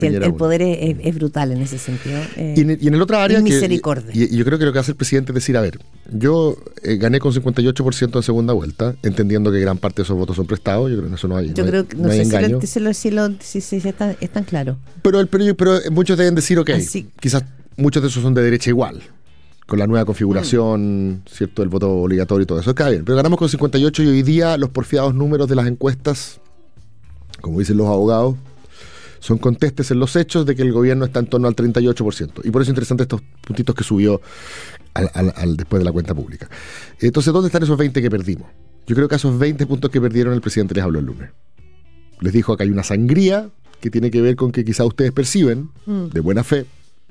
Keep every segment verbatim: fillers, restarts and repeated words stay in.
El, el poder es, es brutal en ese sentido. Eh, y, en, y en el otro área... Que, misericordia. Y, y yo creo que lo que hace el presidente es decir, a ver, yo eh, gané con cincuenta y ocho por ciento en segunda vuelta, entendiendo que gran parte de esos votos son prestados, yo creo que en eso no hay Yo no creo hay, que, no, no sé hay si, engaño. lo, si, lo, si, lo, si, si, si está, es tan claro. Pero, el, pero, pero muchos deben decir, ok, Así. quizás muchos de esos son de derecha igual, con la nueva configuración, mm. ¿cierto? El voto obligatorio y todo eso, está bien. Pero ganamos con cincuenta y ocho y hoy día los porfiados números de las encuestas, como dicen los abogados, son contestes en los hechos de que el gobierno está en torno al treinta y ocho por ciento. Y por eso es interesante estos puntitos que subió al, al, al después de la cuenta pública. Entonces, ¿dónde están esos veinte que perdimos? Yo creo que a esos veinte puntos que perdieron el presidente les habló el lunes. Les dijo que hay una sangría que tiene que ver con que quizá ustedes perciben, mm. de buena fe,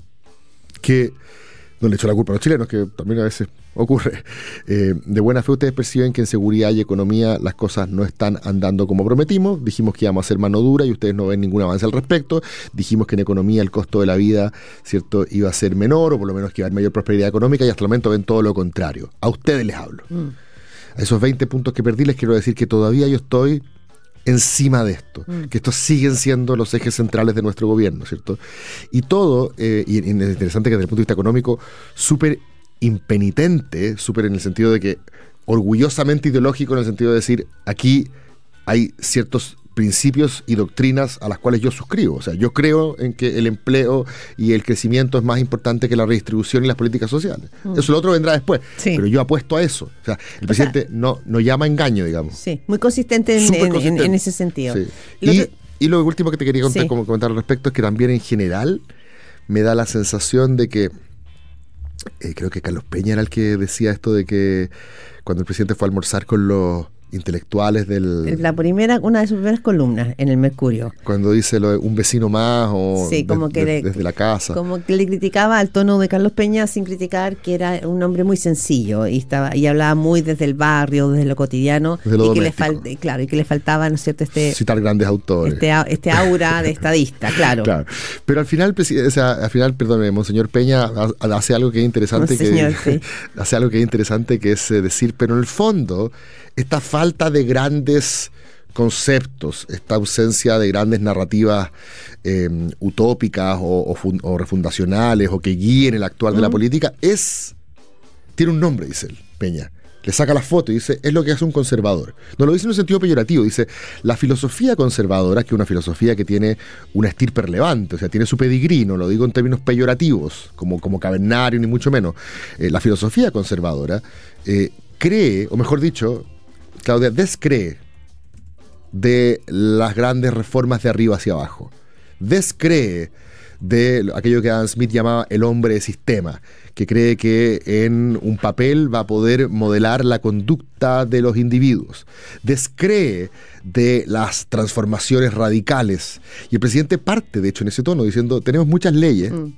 que no le echo la culpa a los chilenos, que también a veces ocurre. Eh, de buena fe ustedes perciben que en seguridad y economía las cosas no están andando como prometimos. Dijimos que íbamos a hacer mano dura y ustedes no ven ningún avance al respecto. Dijimos que en economía el costo de la vida, ¿cierto?, iba a ser menor, o por lo menos que iba a haber mayor prosperidad económica, y hasta el momento ven todo lo contrario. A ustedes les hablo. Mm. A esos veinte puntos que perdí les quiero decir que todavía yo estoy encima de esto, mm. que estos siguen siendo los ejes centrales de nuestro gobierno, ¿cierto? Y todo, eh, y, y es interesante que desde el punto de vista económico, súper impenitente, súper en el sentido de que orgullosamente ideológico, en el sentido de decir, aquí hay ciertos principios y doctrinas a las cuales yo suscribo. O sea, yo creo en que el empleo y el crecimiento es más importante que la redistribución y las políticas sociales. Mm. Eso lo otro vendrá después. Sí. Pero yo apuesto a eso. O sea, el presidente o sea, no, no llama engaño, digamos. Sí, muy consistente en, en, consistente. en, en ese sentido. Sí. Y, otro... y lo último que te quería contar, sí. como comentar al respecto es que también en general me da la sensación de que eh, creo que Carlos Peña era el que decía esto de que cuando el presidente fue a almorzar con los intelectuales del... La primera, una de sus primeras columnas en el Mercurio. Cuando dice lo de un vecino más o sí, como de, que de, le, desde la casa. Como que le criticaba al tono de Carlos Peña sin criticar que era un hombre muy sencillo y estaba y hablaba muy desde el barrio, desde lo cotidiano. Desde lo y que le doméstico. fal, claro, y que le faltaba, ¿no es cierto? Este, citar grandes autores. Este, este aura de estadista, claro. claro. Pero al final, o sea, al final, perdón, Monseñor Peña hace algo que es interesante. Monseñor, que, sí. hace algo que es interesante que es decir, pero en el fondo, esta falta de grandes conceptos, esta ausencia de grandes narrativas eh, utópicas o, o, fun, o refundacionales o que guíen el actuar uh-huh. de la política, es tiene un nombre, dice él, Peña. Le saca la foto y dice, es lo que hace un conservador. No lo dice en un sentido peyorativo, dice, la filosofía conservadora, que es una filosofía que tiene una estirpe relevante, o sea, tiene su pedigrí, no lo digo en términos peyorativos, como, como cavernario ni mucho menos. Eh, la filosofía conservadora eh, cree, o mejor dicho, Claudia, descree de las grandes reformas de arriba hacia abajo. Descree de aquello que Adam Smith llamaba el hombre de sistema, que cree que en un papel va a poder modelar la conducta de los individuos. Descree de las transformaciones radicales. Y el presidente parte, de hecho, en ese tono, diciendo, tenemos muchas leyes mm.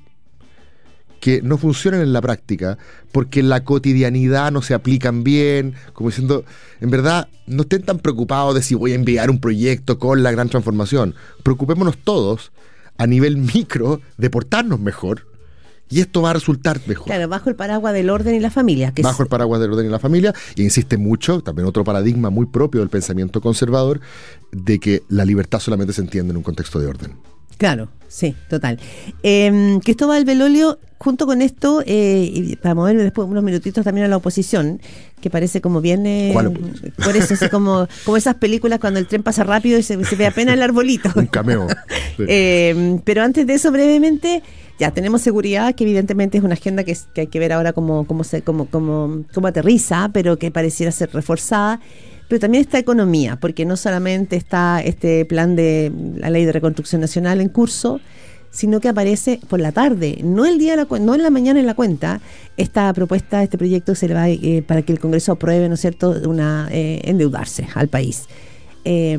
que no funcionan en la práctica porque en la cotidianidad no se aplican bien, como diciendo, en verdad, no estén tan preocupados de si voy a enviar un proyecto con la gran transformación. Preocupémonos todos a nivel micro de portarnos mejor y esto va a resultar mejor. Claro, bajo el paraguas del orden y la familia. Que bajo es... el paraguas del orden y la familia, y insiste mucho, también otro paradigma muy propio del pensamiento conservador, de que la libertad solamente se entiende en un contexto de orden. Claro, sí, total. Eh, Cristóbal Belolio, junto con esto, eh, y para moverme después unos minutitos también a la oposición, que parece como bien... Eh, ¿Cuál oposición? Por eso, así como, como esas películas cuando el tren pasa rápido y se, se ve apenas el arbolito. Un cameo. Sí. Eh, pero antes de eso, brevemente, ya tenemos seguridad, que evidentemente es una agenda que, es, que hay que ver ahora cómo, cómo, se, cómo, cómo, cómo aterriza, pero que pareciera ser reforzada. Pero también está economía, porque no solamente está este plan de la Ley de Reconstrucción Nacional en curso, sino que aparece por la tarde, no el día, de la, no en la mañana en la cuenta, esta propuesta, este proyecto se le va eh, para que el Congreso apruebe, ¿no es cierto?, una eh, endeudarse al país. Eh,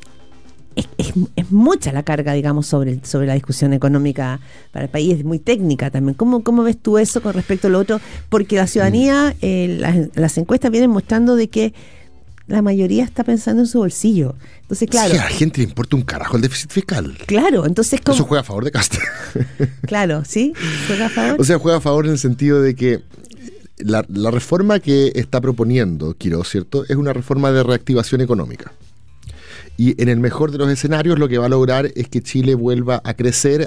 es, es, es mucha la carga, digamos, sobre, sobre la discusión económica para el país, es muy técnica también. ¿Cómo, cómo ves tú eso con respecto a lo otro? Porque la ciudadanía, eh, las, las encuestas vienen mostrando de que la mayoría está pensando en su bolsillo. Entonces, claro. Sí, a la gente le importa un carajo el déficit fiscal. Claro, entonces ¿cómo? Eso juega a favor de Cast. Claro, ¿sí? ¿Juega a favor? O sea, juega a favor en el sentido de que la, la reforma que está proponiendo Quirós, ¿cierto?, es una reforma de reactivación económica. Y en el mejor de los escenarios lo que va a lograr es que Chile vuelva a crecer